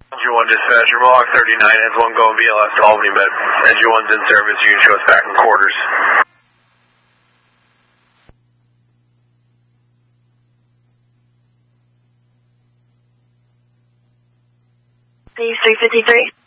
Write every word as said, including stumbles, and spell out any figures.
Engine one dispatch, Mohawk thirty-nine, has one going V L S to Albany Med. Engine one's in service, you can show us back in quarters. Phase three fifty-three.